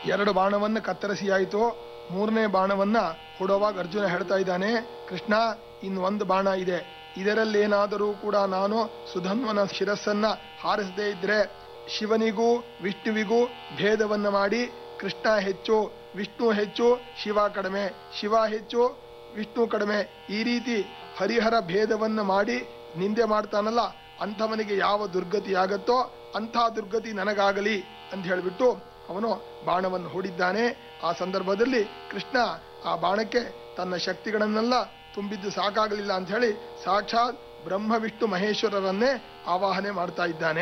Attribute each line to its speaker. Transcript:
Speaker 1: 2 ಬಾಣವನ್ನ ಕತ್ತರಿಸಿಯಾಯಿತು. 3ನೇ ಬಾಣವನ್ನ ಕೊಡುವಾಗ ಅರ್ಜುನ ಹೇಳ್ತಾ ಇದ್ದಾನೆ, ಕೃಷ್ಣ ಇನ್ನು 1 ಬಾಣ ಇದೆ, ಇದರಲ್ಲೇನಾದರೂ ಕೂಡ ನಾನು ಸುಧನ್ವನ ಶಿರಸ್ಸನ್ನ ಹಾರಿಸದೇ ಇದ್ರೆ ಶಿವನಿಗೂ ವಿಷ್ಣುವಿಗೂ ಭೇದವನ್ನ ಮಾಡಿ ಕೃಷ್ಣ ಹೆಚ್ಚು ವಿಷ್ಣು ಹೆಚ್ಚು ಶಿವ ಕಡಿಮೆ, ಶಿವ ಹೆಚ್ಚು ವಿಷ್ಣು ಕಡಿಮೆ, ಈ ರೀತಿ ಹರಿಹರ ಭೇದವನ್ನ ಮಾಡಿ ನಿಂದೆ ಮಾಡ್ತಾನಲ್ಲ, ಅಂಥವನಿಗೆ ಯಾವ ದುರ್ಗತಿ ಆಗತ್ತೋ ಅಂಥ ದುರ್ಗತಿ ನನಗಾಗಲಿ ಅಂತ ಹೇಳಿಬಿಟ್ಟು ಅವನು ಬಾಣವನ್ನು ಹೂಡಿದ್ದಾನೆ. ಆ ಸಂದರ್ಭದಲ್ಲಿ ಕೃಷ್ಣ ಆ ಬಾಣಕ್ಕೆ ತನ್ನ ಶಕ್ತಿಗಳನ್ನೆಲ್ಲ ತುಂಬಿದ್ದು ಸಾಕಾಗಲಿಲ್ಲ ಅಂತ ಹೇಳಿ ಸಾಕ್ಷಾತ್ ಬ್ರಹ್ಮ ವಿಷ್ಣು ಮಹೇಶ್ವರರನ್ನೇ ಆವಾಹನೆ ಮಾಡ್ತಾ ಇದ್ದಾನೆ.